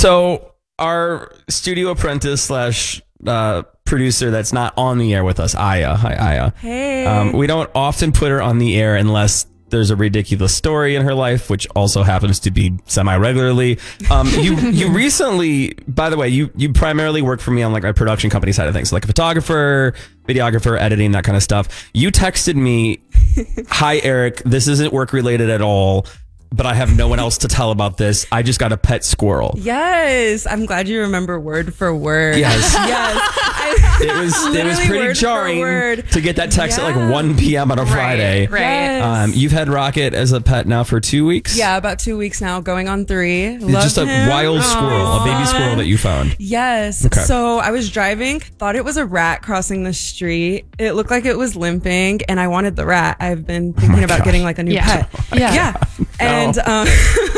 So our studio apprentice slash producer that's not on the air with us, Aya. Hi, Aya. Hey. We don't often put her on the air unless there's a ridiculous story in her life, which also happens to be semi-regularly. You recently, by the way, you primarily work for me on like my production company side of things, like a photographer, videographer, editing, that kind of stuff. You texted me, "Hi, Eric, this isn't work related at all, but I have no one else to tell about this. I just got a pet squirrel." Yes, I'm glad you remember word for word. Yes. Yes. It was pretty word for jarring word. to get that text at like 1 p.m. on a Friday. Right. Yes. You've had Rocket as a pet now for 2 weeks? Yeah, about 2 weeks now, going on 3. It's Love just a him. wild squirrel, a baby squirrel that you found. Yes. Okay. So I was driving, thought it was a rat crossing the street. It looked like it was limping, and I wanted the rat. I've been thinking about gosh. getting like a new Yeah. pet. Yeah. Yeah. And